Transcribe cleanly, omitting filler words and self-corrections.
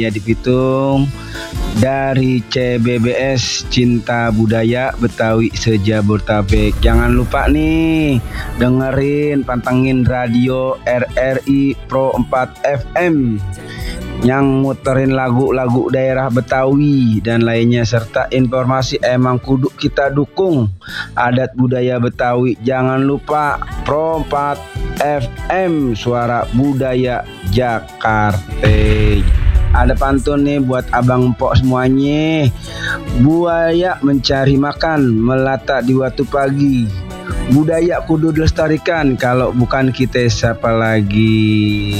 di Pitung dari CBBS Cinta Budaya Betawi Sejabodetabek. Jangan lupa nih dengerin, pantengin radio RRI Pro 4 FM yang muterin lagu-lagu daerah Betawi dan lainnya, serta informasi emang kudu kita dukung adat budaya Betawi. Jangan lupa Pro 4 FM, suara budaya Jakarta. Ada pantun nih buat abang empok semuanya. Buaya mencari makan melata di waktu pagi. Budaya kudu dilestarikan, kalau bukan kita siapa lagi.